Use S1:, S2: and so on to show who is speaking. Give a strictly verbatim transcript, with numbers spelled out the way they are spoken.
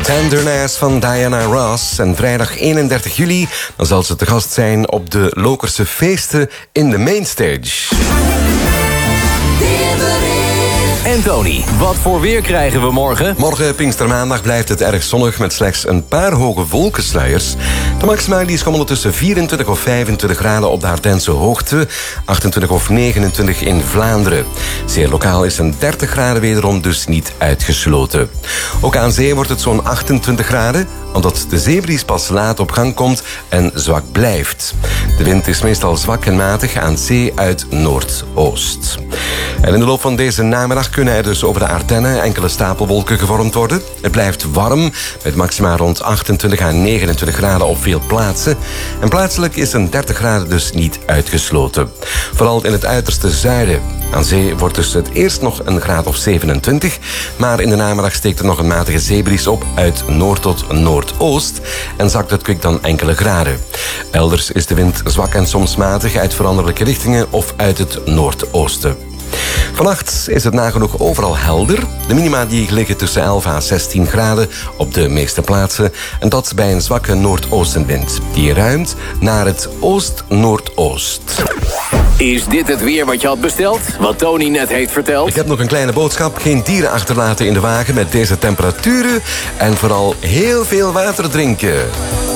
S1: Tenderness van Diana Ross. En vrijdag eenendertig juli dan zal ze te gast zijn op de Lokerse Feesten in de Mainstage.
S2: En Tony, wat voor weer krijgen we morgen?
S1: Morgen, Pinkstermaandag, blijft het erg zonnig met slechts een paar hoge wolkensluiers. De maxima die schommelen tussen vierentwintig of vijfentwintig graden op de Ardense hoogte, achtentwintig of negenentwintig in Vlaanderen. Zeer lokaal is een dertig graden wederom dus niet uitgesloten. Ook aan zee wordt het zo'n achtentwintig graden, omdat de zeebries pas laat op gang komt en zwak blijft. De wind is meestal zwak en matig aan zee uit noordoost. En in de loop van deze namiddag kunnen er dus over de Ardennen enkele stapelwolken gevormd worden. Het blijft warm, met maxima rond achtentwintig à negenentwintig graden op veel plaatsen. En plaatselijk is een dertig graden dus niet uitgesloten. Vooral in het uiterste zuiden. Aan zee wordt dus het eerst nog een graad of zevenentwintig, maar in de namiddag steekt er nog een matige zeebries op uit noord tot noordoost en zakt het kwik dan enkele graden. Elders is de wind zwak en soms matig uit veranderlijke richtingen of uit het noordoosten. Vannacht is het nagenoeg overal helder. De minima die liggen tussen elf à zestien graden op de meeste plaatsen. En dat bij een zwakke noordoostenwind. Die ruimt naar het oost-noordoost.
S2: Is dit het weer wat je had besteld? Wat Tony net heeft verteld?
S1: Ik heb nog een kleine boodschap. Geen dieren achterlaten in de wagen met deze temperaturen. En vooral heel veel water drinken.